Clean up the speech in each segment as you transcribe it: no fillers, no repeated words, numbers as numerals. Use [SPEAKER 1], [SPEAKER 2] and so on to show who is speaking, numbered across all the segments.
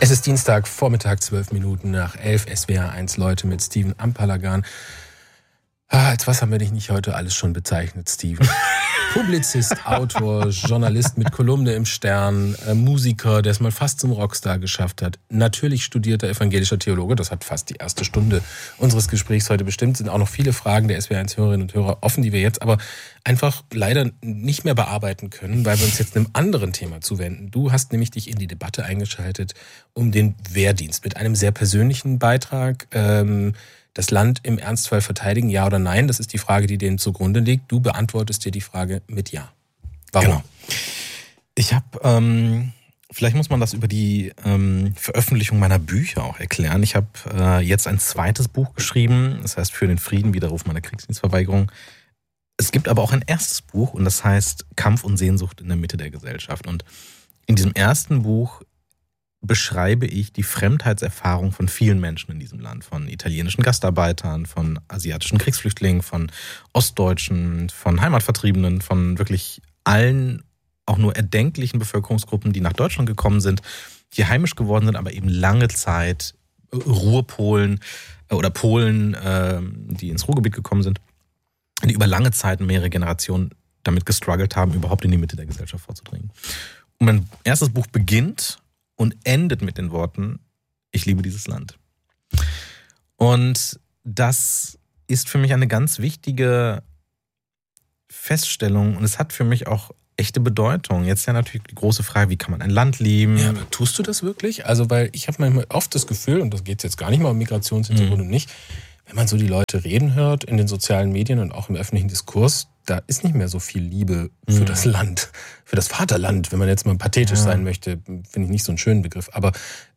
[SPEAKER 1] Es ist Dienstag, Vormittag, 12 Minuten nach 11, SWR 1 Leute mit Steven Ampalagan. Als was haben wir dich nicht heute alles schon bezeichnet, Steven? Publizist, Autor, Journalist mit Kolumne im Stern, Musiker, der es mal fast zum Rockstar geschafft hat. Natürlich studierter evangelischer Theologe, das hat fast die erste Stunde unseres Gesprächs heute bestimmt. Sind auch noch viele Fragen der SWR 1 Hörerinnen und Hörer offen, die wir jetzt aber einfach leider nicht mehr bearbeiten können, weil wir uns jetzt einem anderen Thema zuwenden. Du hast nämlich dich in die Debatte eingeschaltet um den Wehrdienst mit einem sehr persönlichen Beitrag. Das Land im Ernstfall verteidigen, ja oder nein? Das ist die Frage, die denen zugrunde liegt. Du beantwortest dir die Frage mit Ja. Warum?
[SPEAKER 2] Genau. Ich habe, vielleicht muss man das über die Veröffentlichung meiner Bücher auch erklären. Ich habe jetzt ein zweites Buch geschrieben, das heißt Für den Frieden, Widerruf meiner Kriegsdienstverweigerung. Es gibt aber auch ein erstes Buch und das heißt Kampf und Sehnsucht in der Mitte der Gesellschaft. Und in diesem ersten Buch beschreibe ich die Fremdheitserfahrung von vielen Menschen in diesem Land, von italienischen Gastarbeitern, von asiatischen Kriegsflüchtlingen, von Ostdeutschen, von Heimatvertriebenen, von wirklich allen auch nur erdenklichen Bevölkerungsgruppen, die nach Deutschland gekommen sind, hier heimisch geworden sind, aber eben lange Zeit Ruhrpolen oder Polen, die ins Ruhrgebiet gekommen sind, die über lange Zeit, mehrere Generationen damit gestruggelt haben, überhaupt in die Mitte der Gesellschaft vorzudringen. Und mein erstes Buch beginnt und endet mit den Worten, ich liebe dieses Land. Und das ist für mich eine ganz wichtige Feststellung und es hat für mich auch echte Bedeutung. Jetzt ja natürlich die große Frage, wie kann man ein Land lieben?
[SPEAKER 1] Ja, aber tust du das wirklich? Also, weil ich habe manchmal oft das Gefühl, und das geht jetzt gar nicht mal um Migrationshintergrund und nicht, wenn man so die Leute reden hört in den sozialen Medien und auch im öffentlichen Diskurs, da ist nicht mehr so viel Liebe für das Land, für das Vaterland, wenn man jetzt mal pathetisch sein möchte, finde ich nicht so einen schönen Begriff. Aber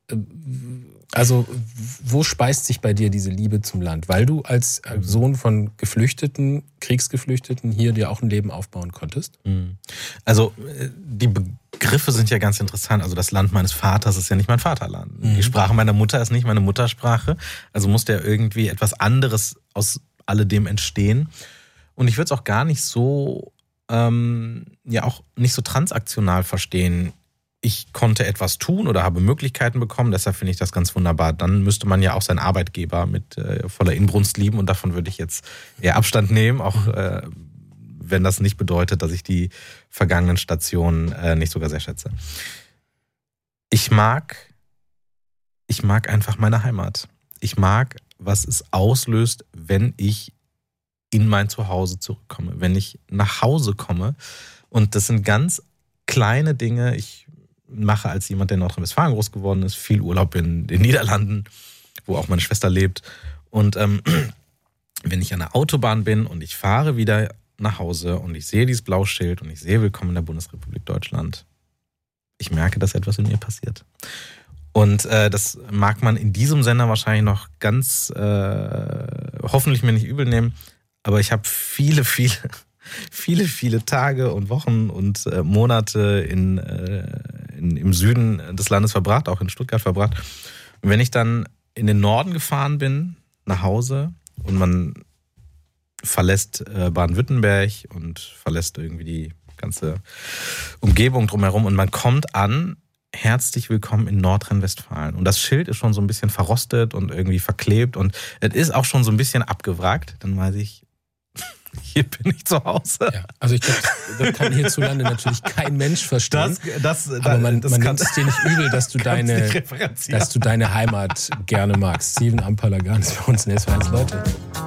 [SPEAKER 1] also wo speist sich bei dir diese Liebe zum Land? Weil du als Sohn von Geflüchteten, Kriegsgeflüchteten hier dir auch ein Leben aufbauen konntest?
[SPEAKER 2] Also die Begriffe sind ja ganz interessant. Also das Land meines Vaters ist ja nicht mein Vaterland. Die Sprache meiner Mutter ist nicht meine Muttersprache. Also musste ja irgendwie etwas anderes aus alledem entstehen. Und ich würde es auch gar nicht so, auch nicht so transaktional verstehen. Ich konnte etwas tun oder habe Möglichkeiten bekommen, deshalb finde ich das ganz wunderbar. Dann müsste man ja auch seinen Arbeitgeber mit voller Inbrunst lieben und davon würde ich jetzt eher Abstand nehmen, auch wenn das nicht bedeutet, dass ich die vergangenen Stationen nicht sogar sehr schätze. Ich mag einfach meine Heimat. Ich mag, was es auslöst, wenn ich in mein Zuhause zurückkomme, wenn ich nach Hause komme. Und das sind ganz kleine Dinge. Ich mache als jemand, der in Nordrhein-Westfalen groß geworden ist, viel Urlaub in den Niederlanden, wo auch meine Schwester lebt. Und wenn ich an der Autobahn bin und ich fahre wieder nach Hause und ich sehe dieses Blauschild und ich sehe Willkommen in der Bundesrepublik Deutschland, ich merke, dass etwas in mir passiert. Und das mag man in diesem Sender wahrscheinlich noch ganz hoffentlich mir nicht übel nehmen, aber ich habe viele Tage und Wochen und Monate im Süden des Landes verbracht, auch in Stuttgart verbracht. Und wenn ich dann in den Norden gefahren bin, nach Hause, und man verlässt Baden-Württemberg und verlässt irgendwie die ganze Umgebung drumherum und man kommt an, herzlich willkommen in Nordrhein-Westfalen. Und das Schild ist schon so ein bisschen verrostet und irgendwie verklebt und es ist auch schon so ein bisschen abgewrackt. Dann weiß ich, hier bin ich zu Hause.
[SPEAKER 1] Ja, also ich glaube, das kann hierzulande natürlich kein Mensch verstehen. Aber man nimmt es dir nicht übel, dass du deine Heimat gerne magst. Steven Ampalagan ist bei uns in SWR 1 Leute.